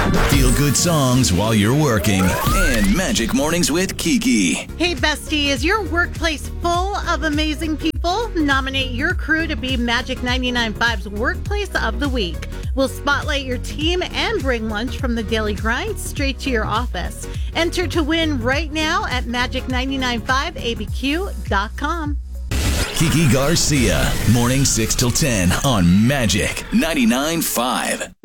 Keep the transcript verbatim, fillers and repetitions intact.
Feel good songs while you're working. And Magic Mornings with Kiki. Hey, bestie, is your workplace full of amazing people? Nominate your crew to be Magic ninety-nine point five's Workplace of the Week. We'll spotlight your team and bring lunch from the Daily Grind straight to your office. Enter to win right now at magic nine nine five A B Q dot com. Kiki Garcia, morning six till ten on Magic ninety-nine point five.